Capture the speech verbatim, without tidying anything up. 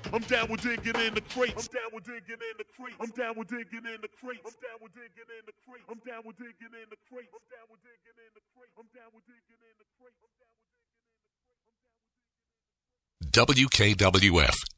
I'm down with digging in the crates. I'm down with digging in the crates. I'm down with digging in the crates. I'm down with digging in the crates. I'm down with digging in the crates. I'm down with digging in the crates. I'm down with digging in the crates. I'm down with digging in the crates. W K W F